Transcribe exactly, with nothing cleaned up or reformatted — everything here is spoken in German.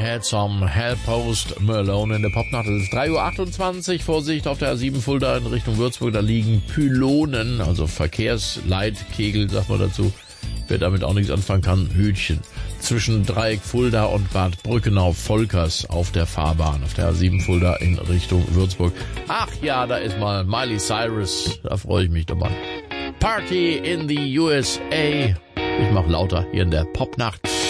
had some help. Post Malone in der Popnacht. Es ist drei Uhr achtundzwanzig. Vorsicht auf der A sieben Fulda in Richtung Würzburg. Da liegen Pylonen, also Verkehrsleitkegel, sagt man dazu. Wer damit auch nichts anfangen kann, Hütchen. Zwischen Dreieck Fulda und Bad Brückenau-Volkers auf der Fahrbahn. Auf der A sieben Fulda in Richtung Würzburg. Ach ja, da ist mal Miley Cyrus. Da freue ich mich dabei. Party in the U S A. Ich mach lauter hier in der Popnacht.